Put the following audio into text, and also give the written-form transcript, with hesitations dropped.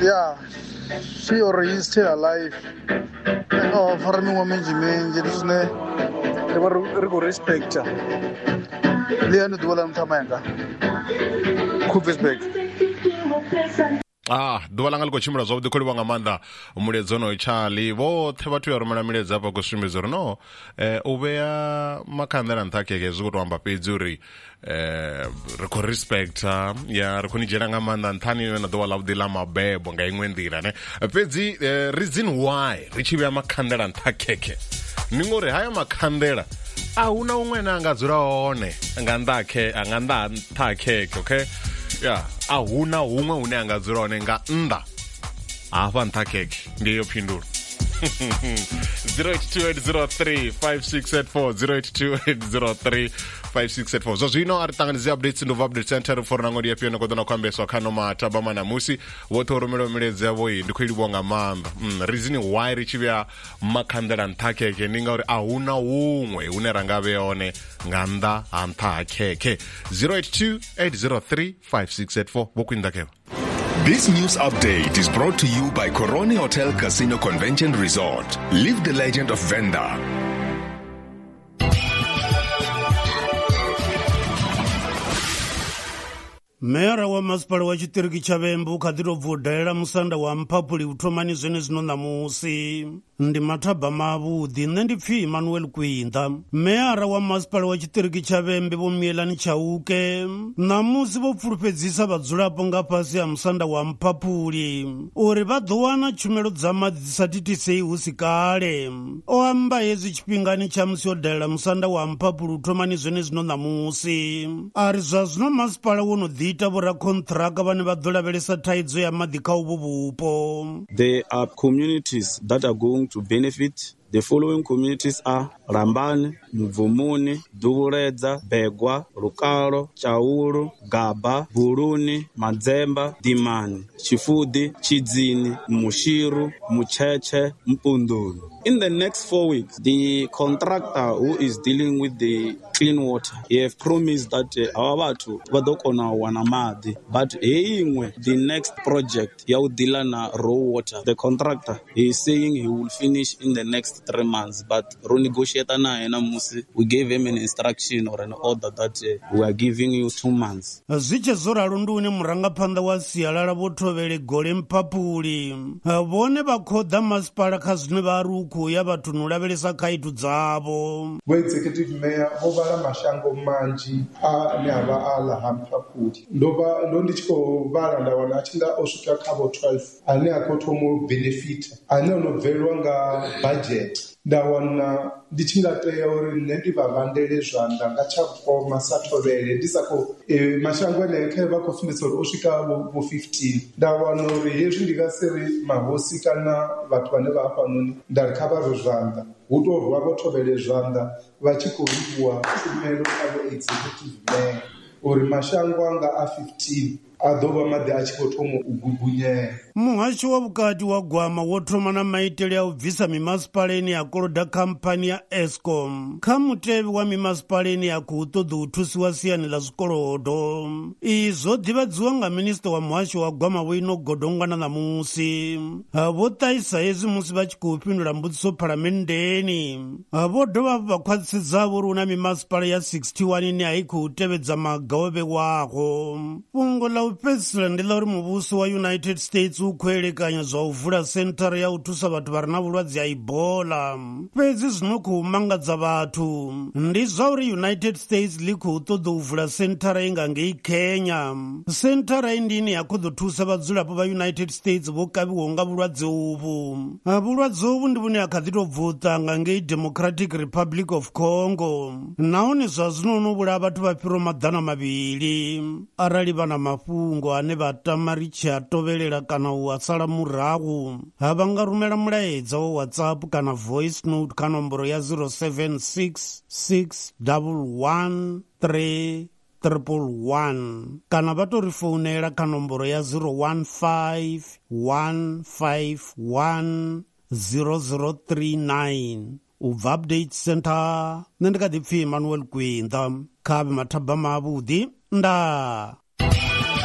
Yeah, she or he is still alive. Oh, for me, woman, Jimmy, just ne, they were respect. Leon Dualam Tamanga. Kubisbeck. ḓuvha langa ḽi khou tshimbila zwavhuḓi khou livha nga maanḓa muledzi ono Charlie vhoṱhe vhathu ya rumela miledzi hafha khou sumbedza uri no u vhea makhanḓela nṱha keke zwi khou tou amba fhedzi uri ri khou respecta ya ri khou ni dzhiela nga maanḓa nṱhani na ḓuvha ḽavhuḓi ḽa mabebo nga iṅwe nḓila ne fhedzi reason why ri tshi vhea makhanḓela nṱha keke ni ngori haya makhanḓela a huna huṅwe ane a nga dzula hone nga nṱha keke, okay? Yeah, a huna huṅwe hune a nga dzula hone nga nnḓa hafha nṱha keke ndi iyo phindulo 08280356840 082803568 zwa zwino a ri ṱanganidzi updates ndo update center ri fora nango ndi afhio no khou ḓo na khou ambeswa kha no matabama na musi woṱhe o rumela miledzi yavho iyi ndi khou i livhuwa nga maanḓa reason why ri tshi vhea makhanḓela nṱha keke ndi ngauri a huna huṅwe hune ra nga vhea hone nga nnḓa ha nṱha ha keke 082803568 vho khwinḓa keva. This news update is brought to you by Coroni Hotel Casino Convention Resort. Live the legend of Venda. Mera wa masipala wa tshiṱiriki tsha Vhembe kha ḓi tou bva u dalela musanda wa Mphaphuli u thomani zwenezwino ṋamusi ndi mathabama avhuḓi nṋe ndi pfhi Emmanuel Kwinda. Meyara wa masipala wa tshiṱiriki tsha Vhembe vho Mielani Chauke ṋamusi vho pfulufhedzisa vhadzulapo nga fhasi ha musanda wa Mphaphuli uri vha ḓo wana tshumelo dza maḓi dzi sa titisei hu si kale. O amba hezwi tshifhingani tsha musi o dalela musanda wa Mphaphuli u thomani zwenezwino ṋamusi a ri zwa zwino masipala wo no ḓi ita vhorakontraka vhane vha ḓo lavhelesa thaidzo ya maḓi kha uvho vhupo. There are communities that are going to benefit. The following communities are Rambani, Muvumuni, Duguredza, Begwa, Rukalo, Chaulu, Gaba, Buruni, Madzemba, Dimani, Chifudi, Chidzini, Mushiru, Mucheche, Mpundulu. In the next 4 weeks, the contractor who is dealing with the clean water, he have promised that our vatu vadokona wana maḓi, but the next project ya udila na raw water, the contractor he is saying he will finish in the next 3 months, but ro negotiate naye na musi we gave him an instruction or an order that we are giving you 2 months. Zwiche zwo ralo ndi une murangaphanḓa wa sialala vho Thovhele Gole Mphaphuli vhone vha khou ḓa masipala kha zwine vha ri khou ya vhathu no lavhelesa khaedu dzavho. Vho executive mayor vho vhala mashango manzhi ane a vha a ḽa ha Mphaphuli ndo ndi tshi khou vhala nda wana a tshi nga o swika kha vho 12 ane a khou thoma u benefita ane ono bvelwa nga budget. Nda wana ndi tshi nga tea uri nṋe ndi vha vhandele zwanḓa nga tsha vhukoma sa Thovhele ndi sa khou mashango ane kha vha khou sumbedza uri o swika vho 15. Nda wana uri hezwi ndi nga si ri mahosi kana vhathu vhane vha hafhanoni nda ri kha vha ri zwanḓa hu tou rwa vho Thovhele zwanḓa vha tshi khou livhuwa tshumelo kha vho executive mayor uri mashango anga a 15 a ḓo vha maḓi a tshi khou thoma u gugunyela. Muhasho wa vhukati wa gwama wo thoma na maitele a u bvisa mimasipaleni ya koloda khamphani ya Eskom kha mutevhe wa mimasipaleni ya khou ṱoḓa u thusiwa siani ḽa zwikolodo. Izwo ḓivhadziwa nga minista wa muhasho wa gwama Vho Enoch Godongwana ṋamusi. Vho ṱahisa hezwi musi vha tshi khou fhindula mbudziso phalamenndeni. Vho dovha vha khwaṱhisedza uri hu na mimasipala ya 61 ine a i khou tevhedza maga o vhewaho. Fhungo ḽa u fhedzisela ndi ḽa uri muvhuso wa United States u khou elekanya zwa u vula senthara ya u thusa vhathu vha re na vhulwadze ha Ebola. Fhedzi zwino khou mangadza vhathu ndi zwa uri United States ḽi khou ṱoḓa u vula senthara i nga ngei Kenya. Senthara ndi ine ya khou ḓo thusa vhadzulapo vha United States vho kavhiwaho nga vhulwadze uvhu. Vhulwadze uvhu ndi vhune ha kha ḓi tou bvuta nga ngei Democratic Republic of Congo, nahone zwa zwino no vhulaha vhathu vha fhiraho maḓana mavhili. Arali vha na mafhungo ane vha tama ri tshi a tovhelela kana u a sala murahu, vha nga rumela mulaedza wa WhatsApp kana voice note kha nomboro ya 0766113111 kana vha to ri founela kha nomboro ya 0151510039. ubva update center nṋe ndi kha ḓi pfhi Emmanuel Kwinda kha mathabama avhuḓi nda